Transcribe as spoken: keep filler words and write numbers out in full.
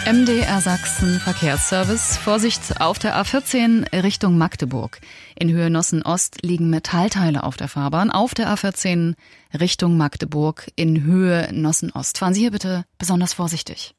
M D R Sachsen Verkehrsservice. Vorsicht auf der A vierzehn Richtung Magdeburg. In Höhe Nossen-Ost liegen Metallteile auf der Fahrbahn. Auf der A vierzehn Richtung Magdeburg in Höhe Nossen-Ost. Fahren Sie hier bitte besonders vorsichtig.